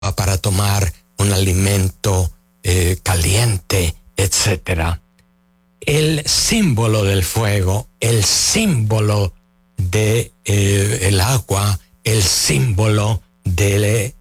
para tomar un alimento caliente, etc. El símbolo del fuego, el símbolo de el agua, el símbolo de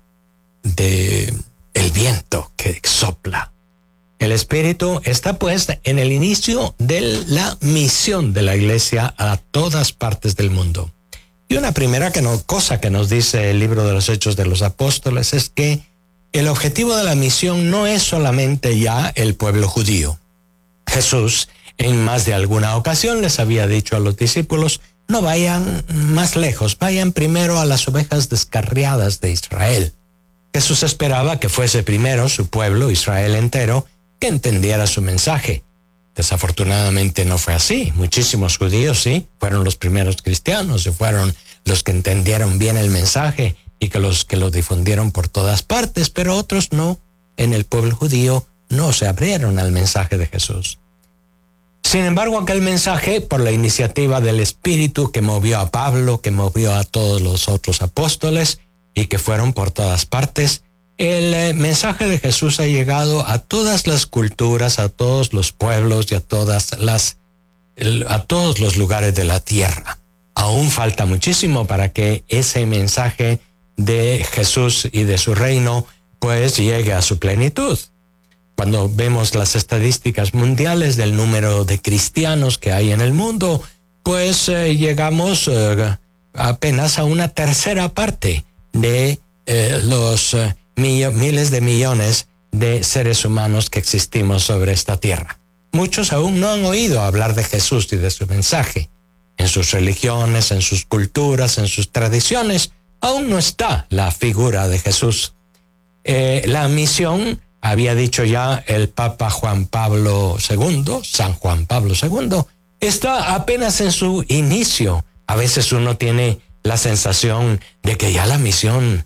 el viento que sopla. El Espíritu está pues en el inicio de la misión de la Iglesia a todas partes del mundo. Y una primera cosa que nos dice el libro de los Hechos de los Apóstoles es que el objetivo de la misión no es solamente ya el pueblo judío. Jesús en más de alguna ocasión les había dicho a los discípulos: no vayan más lejos, vayan primero a las ovejas descarriadas de Israel. Jesús esperaba que fuese primero su pueblo, Israel entero, que entendiera su mensaje. Desafortunadamente no fue así. Muchísimos judíos, sí, fueron los primeros cristianos y fueron los que entendieron bien el mensaje y que lo difundieron por todas partes, pero otros no. En el pueblo judío no se abrieron al mensaje de Jesús. Sin embargo, aquel mensaje, por la iniciativa del Espíritu que movió a Pablo, que movió a todos los otros apóstoles y que fueron por todas partes, el mensaje de Jesús ha llegado a todas las culturas, a todos los pueblos y a todos los lugares de la tierra. Aún falta muchísimo para que ese mensaje de Jesús y de su reino pues llegue a su plenitud. Cuando vemos las estadísticas mundiales del número de cristianos que hay en el mundo, pues llegamos apenas a una tercera parte de los miles de millones de seres humanos que existimos sobre esta tierra. Muchos aún no han oído hablar de Jesús y de su mensaje. En sus religiones, en sus culturas, en sus tradiciones, aún no está la figura de Jesús. La misión, había dicho ya el Papa Juan Pablo II, San Juan Pablo II, está apenas en su inicio. A veces uno tiene la sensación de que ya la misión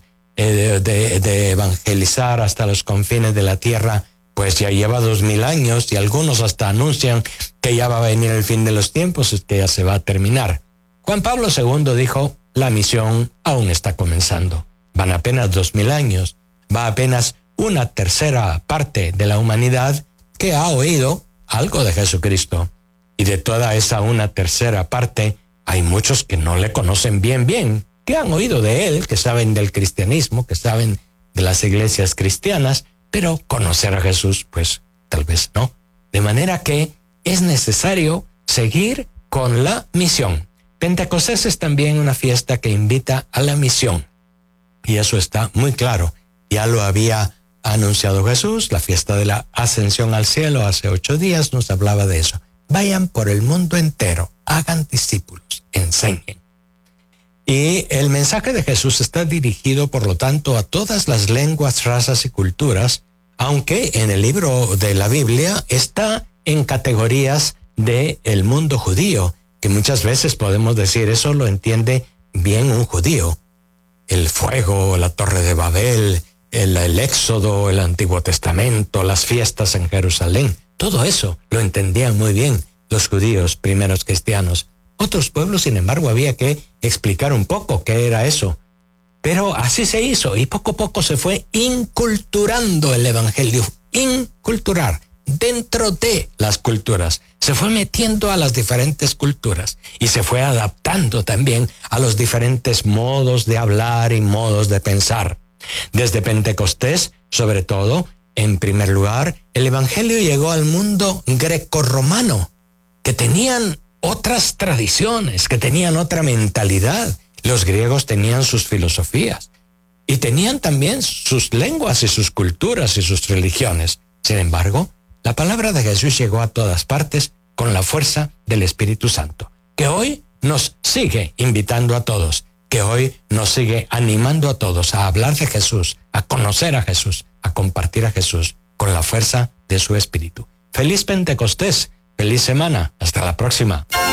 de evangelizar hasta los confines de la tierra, pues ya lleva 2000 años y algunos hasta anuncian que ya va a venir el fin de los tiempos y que ya se va a terminar. Juan Pablo II dijo: la misión aún está comenzando. Van apenas 2000 años, va apenas una tercera parte de la humanidad que ha oído algo de Jesucristo. Y de toda esa una tercera parte, hay muchos que no le conocen bien, que han oído de él, que saben del cristianismo, que saben de las iglesias cristianas, pero conocer a Jesús, pues tal vez no. De manera que es necesario seguir con la misión. Pentecostés es también una fiesta que invita a la misión. Y eso está muy claro. Ya lo había anunciado Jesús, la fiesta de la ascensión al cielo hace 8 días nos hablaba de eso. Vayan por el mundo entero, hagan discípulos, enseñen. Y el mensaje de Jesús está dirigido, por lo tanto, a todas las lenguas, razas y culturas, aunque en el libro de la Biblia está en categorías del mundo judío, que muchas veces podemos decir, eso lo entiende bien un judío. El fuego, la Torre de Babel, el Éxodo, el Antiguo Testamento, las fiestas en Jerusalén, todo eso lo entendían muy bien los judíos, primeros cristianos. Otros pueblos, sin embargo, había que explicar un poco qué era eso. Pero así se hizo y poco a poco se fue inculturando el evangelio. Inculturar dentro de las culturas. Se fue metiendo a las diferentes culturas y se fue adaptando también a los diferentes modos de hablar y modos de pensar. Desde Pentecostés, sobre todo, en primer lugar, el evangelio llegó al mundo grecorromano, que tenían otras tradiciones, que tenían otra mentalidad. Los griegos tenían sus filosofías y tenían también sus lenguas y sus culturas y sus religiones. Sin embargo, la palabra de Jesús llegó a todas partes con la fuerza del Espíritu Santo, que hoy nos sigue invitando a todos, que hoy nos sigue animando a todos a hablar de Jesús, a conocer a Jesús, a compartir a Jesús con la fuerza de su Espíritu. ¡Feliz Pentecostés! ¡Feliz semana! ¡Hasta la próxima!